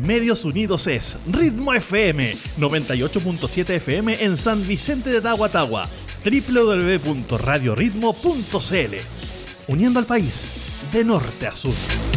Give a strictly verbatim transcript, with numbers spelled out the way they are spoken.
Medios Unidos es Ritmo F M, noventa y ocho punto siete F M en San Vicente de Tahuatahua, doble u doble u doble u punto radio ritmo punto c l, uniendo al país de norte a sur.